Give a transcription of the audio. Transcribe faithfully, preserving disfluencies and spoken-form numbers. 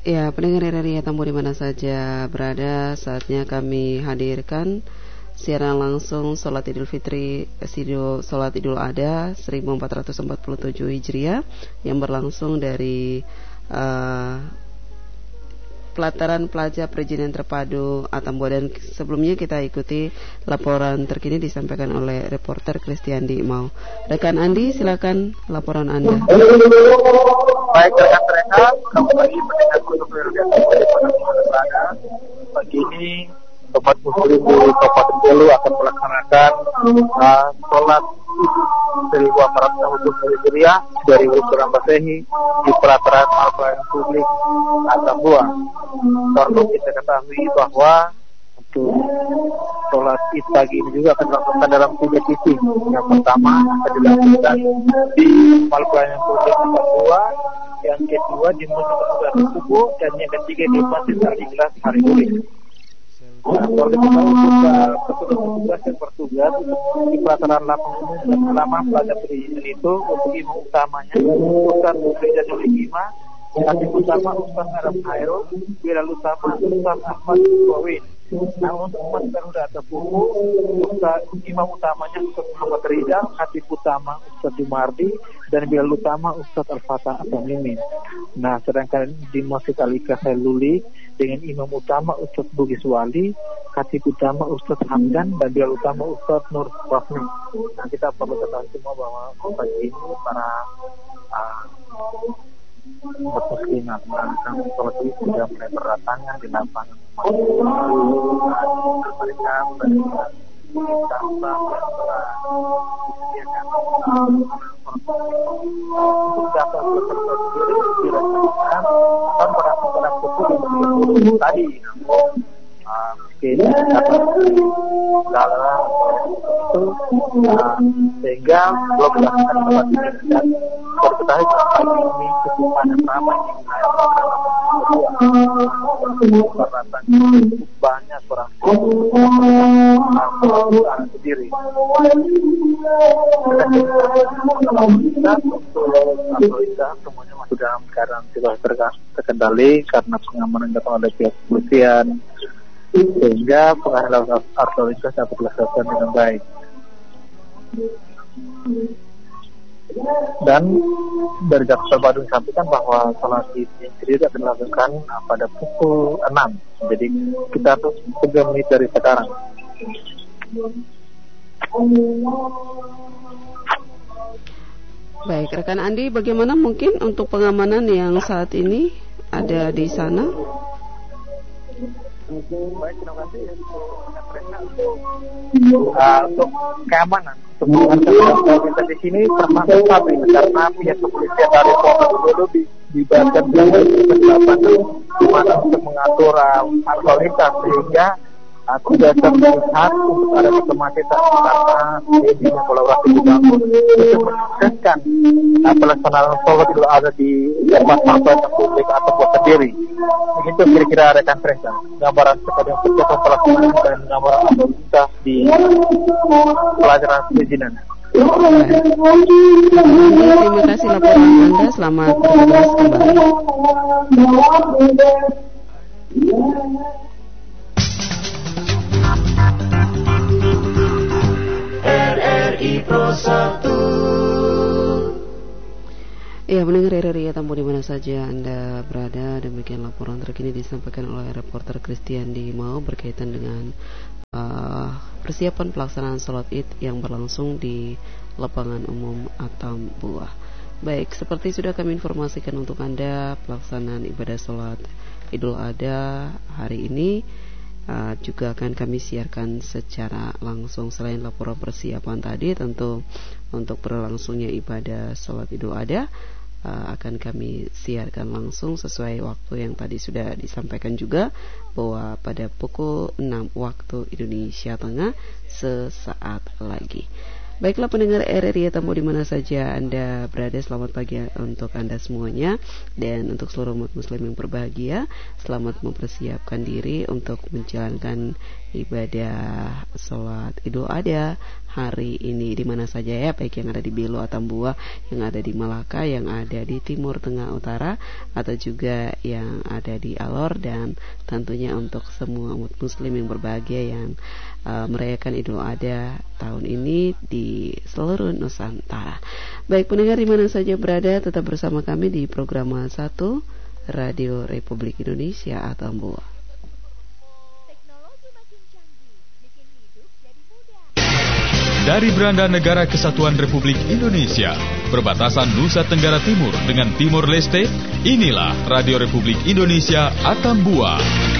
Ya, pendengar R R I Tamu di mana saja berada, saatnya kami hadirkan siaran langsung Salat Idul Fitri, Sido Salat Idul Adha seribu empat ratus empat puluh tujuh Hijriah yang berlangsung dari uh, Pelataran Plaza Perizinan Terpadu Atambua. Dan sebelumnya kita ikuti laporan terkini disampaikan oleh reporter Kristiandi Mau. Rekan Andi, silakan laporan Anda. Baik rekan Renat, selamat pagi pendengar Kutu Periode Pada pagi ini umat muslim di Kabupaten Belu akan melaksanakan uh, sholat seribu empat ratus empat puluh tujuh Hijriah dari Wusuran Masehi di pelataran Pelayanan Publik Atambua. Perlu kita ketahui bahwa untuk sholat id pagi ini juga akan dilakukan dalam tiga titik. Yang pertama akan dilakukan di Pelayanan Publik Atambua, yang kedua di Masjid Subuh, dan yang ketiga di Masjid Al-Ikhlas Hari Kulit. Nah, kalau kita tahu petugas-petugas yang bertugas di pelataran lapang umum dan selama pelajar perizinan itu untuk imam utamanya Ustaz Mufri dan Ulikima, khatib utama Ustaz Arab Khairul, bilal utama Ustaz Ahmad Kowin. Nah, untuk umat Garuda Tepuku, Ustaz imam utamanya Ustaz Muhammad Rizal, khatib utama Ustaz Jumardi, dan bilal utama Ustaz Al-Fatah atau Mimin. Nah, sedangkan di Masjid Al-Ikhlas Luli dengan imam utama Ustaz Bugis Wali, khatib utama Ustaz Hamdan, dan bilal utama Ustaz Nur Rafni. Nah, kita perlu ketahui semua bahwa pagi ini para uh, umat muslimat melakukan sholat id sudah mulai berdatangan di lapangan. Mereka berada di tanpa yang telah disediakan untuk dapat bekerja sendiri dirasakan akan berasal pada pukul sepuluh tadi. Mungkin dalam itu sehingga belum dilakukan sholat id dan berketahui pagi ini cukup padat ramai di wilayah cukup banyak orang tua sendiri. Kita untuk Afrika semuanya masih dalam keadaan tidak terkendali karena pengamanan dilakukan oleh pihak kepolisian, sehingga pengamanan arus dapat dilaksanakan dengan baik. Dan dari Jaksa Badung sampaikan bahwa sholat id sendiri akan dilakukan pada pukul enam. Jadi kita harus tiga menit dari sekarang. Baik, rekan Andi, bagaimana mungkin untuk pengamanan yang saat ini ada di sana? Baik, terima kasih uh, untuk keamanan. Untuk kita di sini termasuk stabil karena pihak kepolisian dari Polres Belu dilibatkan dengan pendapat mana untuk mengatur arus lalu lintas sehingga aku tidak terlihat untuk ada kemacetan karena ini kolaborasi dibangun untuk mensukseskan pelaksanaan sholat Idul Adha di tempat pelayanan publik atau buat sendiri. Begitu kira-kira rekan Fresa gambaran terkait dengan persiapan pelaksanaan dan gambaran lalu lintas di pelajaran perizinan. Terima kasih laporan Anda. Selamat bertugas kembali. R R I Pro satu. Ya, mendengar R R I Tamu di mana saja Anda berada. Demikian laporan terkini disampaikan oleh reporter Kristiandi Mau berkaitan dengan uh, persiapan pelaksanaan sholat id yang berlangsung di lapangan umum Atambua. Baik, seperti sudah kami informasikan untuk Anda, pelaksanaan ibadah sholat Idul Adha hari ini Uh, juga akan kami siarkan secara langsung. Selain laporan persiapan tadi, tentu untuk berlangsungnya ibadah sholat Idul Adha uh, akan kami siarkan langsung sesuai waktu yang tadi sudah disampaikan juga, bahwa pada pukul enam waktu Indonesia Tengah sesaat lagi. Baiklah pendengar R R I Tambu di mana saja Anda berada, selamat pagi untuk Anda semuanya. Dan untuk seluruh umat muslim yang berbahagia, selamat mempersiapkan diri untuk menjalankan ibadah sholat Idul Adha hari ini di mana saja ya, baik yang ada di Belo, Atambua, yang ada di Malaka, yang ada di Timur Tengah Utara, atau juga yang ada di Alor, dan tentunya untuk semua umat muslim yang berbahagia yang uh, merayakan Idul Adha tahun ini di seluruh Nusantara. Baik pendengar di mana saja berada, tetap bersama kami di program satu Radio Republik Indonesia Atambua. Dari beranda negara Kesatuan Republik Indonesia, perbatasan Nusa Tenggara Timur dengan Timor Leste, inilah Radio Republik Indonesia Atambua.